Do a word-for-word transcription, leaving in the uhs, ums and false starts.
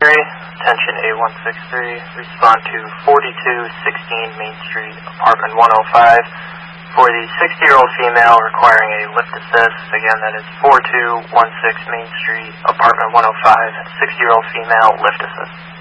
three, attention A one six three, respond to forty-two sixteen Main Street, apartment one oh five, for the sixty-year-old female requiring a lift assist. Again, that is four two one six Main Street, apartment one oh five, sixty-year-old female, lift assist.